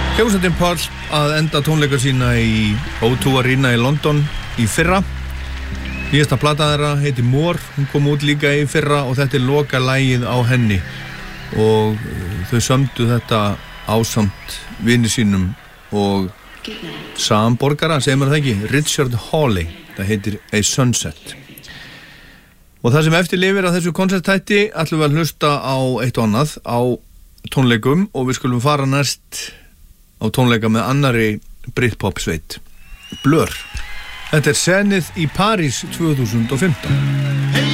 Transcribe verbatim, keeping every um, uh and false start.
Hljómsveitin Pulp að enda tónleika sína í ó tvö Arena í London í fyrra. Nýjasta plata þeirra heitir More, hún kom út líka í fyrra og þetta er loka lagið á henni og þau sömdu þetta ásamt vini sínum og samborgara, segir maður það ekki, Richard Hawley, það heitir A Sunset. Og það sem eftir lifir að þessu konsertþætti ætlum við að hlusta á eitt og annað á tónleikum og við skulum fara næst á tónleika með annari Britpop sveit, Blur. Þetta er Zenith í París tvö þúsund og fimmtán.